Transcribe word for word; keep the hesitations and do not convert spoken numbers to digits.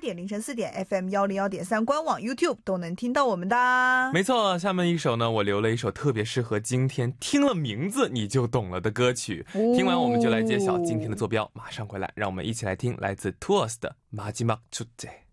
点、凌晨四点 F M 一零一点三 官网 YouTube 都能听到我们的。 没错，下面一首呢，我留了一首特别适合今天听了名字你就懂了的歌曲。听完我们就来揭晓今天的坐标，马上回来，让我们一起来听来自 Tours 的마지막 축제。